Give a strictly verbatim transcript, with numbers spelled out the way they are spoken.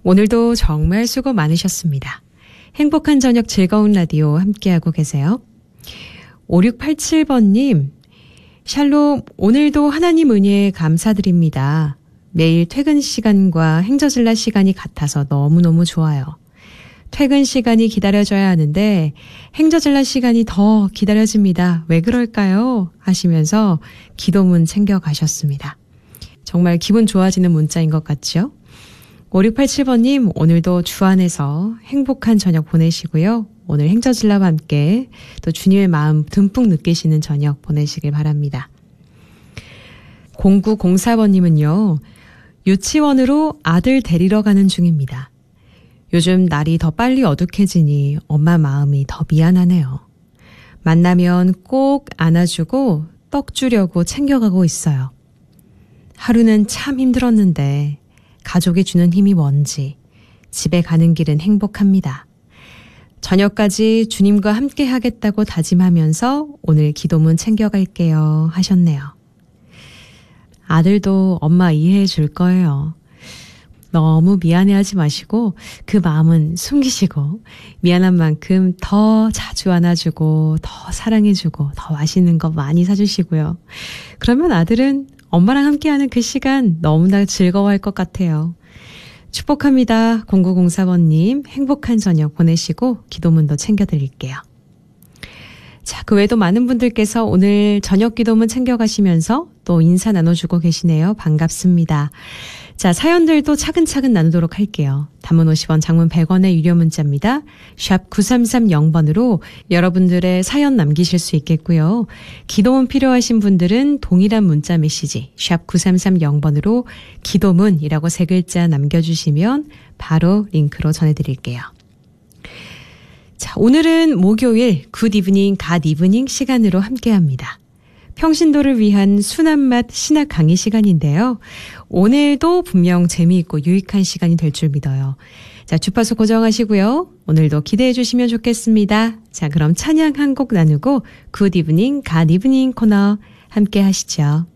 오늘도 정말 수고 많으셨습니다. 행복한 저녁 즐거운 라디오 함께하고 계세요. 오육팔칠 번님, 샬롬, 오늘도 하나님 은혜에 감사드립니다. 매일 퇴근 시간과 행저질라 시간이 같아서 너무너무 좋아요. 퇴근 시간이 기다려져야 하는데 행저질라 시간이 더 기다려집니다. 왜 그럴까요? 하시면서 기도문 챙겨가셨습니다. 정말 기분 좋아지는 문자인 것 같죠? 오육팔칠 번님, 오늘도 주 안에서 행복한 저녁 보내시고요. 오늘 행저질라와 함께 또 주님의 마음 듬뿍 느끼시는 저녁 보내시길 바랍니다. 공구공사 번님은요. 유치원으로 아들 데리러 가는 중입니다. 요즘 날이 더 빨리 어둑해지니 엄마 마음이 더 미안하네요. 만나면 꼭 안아주고 떡 주려고 챙겨가고 있어요. 하루는 참 힘들었는데 가족이 주는 힘이 뭔지 집에 가는 길은 행복합니다. 저녁까지 주님과 함께 하겠다고 다짐하면서 오늘 기도문 챙겨갈게요 하셨네요. 아들도 엄마 이해해 줄 거예요. 너무 미안해하지 마시고 그 마음은 숨기시고 미안한 만큼 더 자주 안아주고 더 사랑해주고 더 맛있는 거 많이 사주시고요. 그러면 아들은 엄마랑 함께하는 그 시간 너무나 즐거워할 것 같아요. 축복합니다. 공구공사 번님 행복한 저녁 보내시고 기도문도 챙겨드릴게요. 자, 그 외에도 많은 분들께서 오늘 저녁 기도문 챙겨가시면서 또 인사 나눠주고 계시네요. 반갑습니다. 자, 사연들도 차근차근 나누도록 할게요. 단문 오십 원, 장문 백 원의 유료 문자입니다. 샵 구삼삼공 번으로 여러분들의 사연 남기실 수 있겠고요. 기도문 필요하신 분들은 동일한 문자 메시지 샵 구삼삼공 번으로 기도문이라고 세 글자 남겨주시면 바로 링크로 전해드릴게요. 자, 오늘은 목요일 굿 이브닝 갓 이브닝 시간으로 함께합니다. 평신도를 위한 순한맛 신학 강의 시간인데요. 오늘도 분명 재미있고 유익한 시간이 될 줄 믿어요. 자, 주파수 고정하시고요. 오늘도 기대해 주시면 좋겠습니다. 자, 그럼 찬양 한 곡 나누고 굿 이브닝 갓 이브닝 코너 함께 하시죠.